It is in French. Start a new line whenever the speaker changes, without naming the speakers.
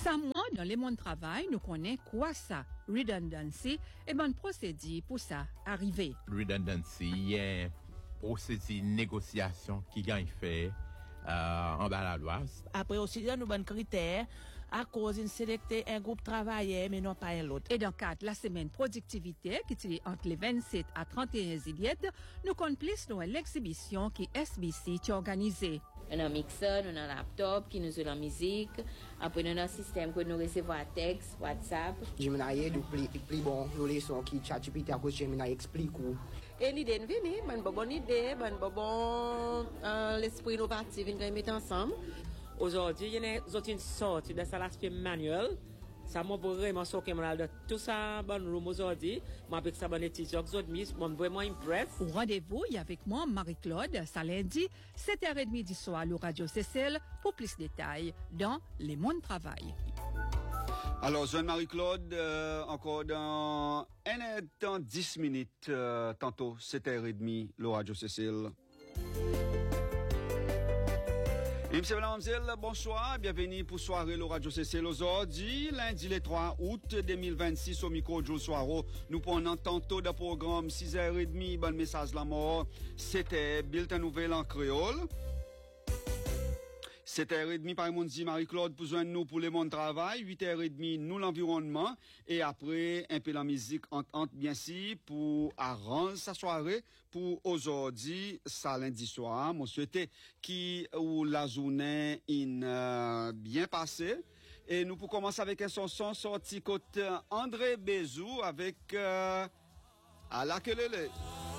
Ça, moi, dans le monde travail, nous connaissons quoi ça? Redundancy, et bon procédé pour ça arriver.
Redundancy, est procédé négociation qui gagne fait en bas la loi.
Après aussi, il y a nos bons critères à cause de sélectionner un groupe travailleur, mais non pas un autre.
Et dans le cadre de la semaine productivité, qui est entre les 27 à 31 juillet, nous connaissons plus dans l'exhibition qui SBC qui organisée.
On a un mixeur, on a un laptop qui nous joue la musique. Après, on a un système que nous recevons à texte, WhatsApp.
Gemini est plus bon, nous laissons qui ChatGPT à cause Gemini explique.
Et l'idée est venue, bonne idée, bon l'esprit innovatif, nous mettre ensemble.
Aujourd'hui, il y a une sortie de l'aspect manuel. Ça m'a vraiment choqué de tout ça bon room aujourd'hui. Moi avec ça bon étudiant aujourd'hui, moi vraiment impressé.
Au rendez-vous, il y a avec moi Marie-Claude, ça lundi 7h30 du soir le Radio Cécile pour plus de détails dans Les Mondes Travail.
Alors, jeune Marie-Claude, encore dans 10 minutes, tantôt 7h30 le Radio Cécile. Et monsieur, mademoiselle, bonsoir, bienvenue pour soirée le Radio Cécile aujourd'hui, lundi le 3 août 2026 au micro Joe Soiro. Nous prenons tantôt de programme 6h30, bon message la mort, c'était bulletin nouvelle en créole. 7h30 par Mondi Marie-Claude pour joindre nous pour le monde travail, 8h30 nous l'environnement et après un peu la musique entre bien si pour arranger sa soirée pour aujourd'hui, ça lundi soir. Moi souhaite qui ou la journée bien passée et nous pour commencer avec un son sorti côté André Bézou avec à la quelele.